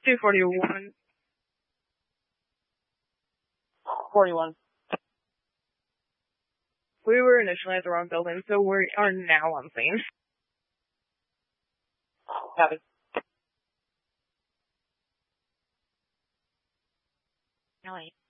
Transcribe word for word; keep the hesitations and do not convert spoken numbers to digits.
two forty-one. forty-one. We were initially at the wrong building, so we are now on scene. Copy. Really?